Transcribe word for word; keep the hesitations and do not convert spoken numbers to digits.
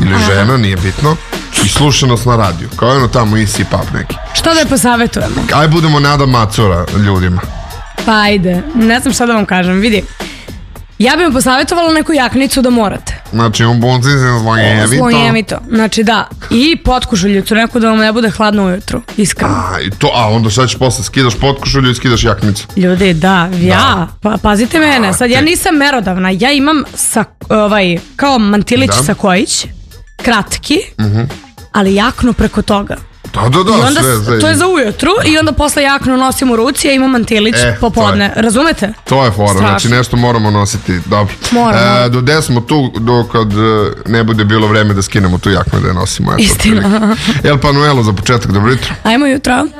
ili Aha. žena, nije bitno, i sluša nas na radiju, kao jedno tamo isi pap neki. Što da je posavetujemo? Aj budemo Nada Macura ljudima. Pa ajde, ne znam šta da vam kažem, vidi. Ja bih vam posavjetovala neku jaknicu da morate. Znači, un bunci se slonjevito. Slonjevito, znači da. I potkošuljicu, neku da vam ne bude hladno ujutru, iskreno. A, i to, a onda sad ćeš posle skidaš potkošulju i skidaš jaknicu. Ljudi, da, ja, da. Pa, pazite mene, sad ja nisam merodavna, ja imam sa, ovaj, kao mantilić da. sakojić, kratki, uh-huh. ali jaknu preko toga. Da, da, da, I onda, sve, sve. To je za ujutru i onda posle jaknu nosim u ruci, a imam mantilić e, popodne, razumete? To je fora, Strašno. Znači nešto moramo nositi, dobro. Moramo. E, do gde smo tu, dok kad ne bude bilo vreme da skinemo tu jaknu da je nosimo. Istina. El Panuelo za početak, dobro jutro. Ajmo jutro.